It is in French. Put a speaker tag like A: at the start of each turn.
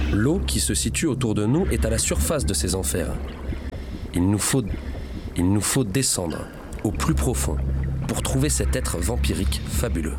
A: L'eau qui se situe autour de nous est à la surface de ces enfers. Il nous faut descendre au plus profond pour trouver cet être vampirique fabuleux.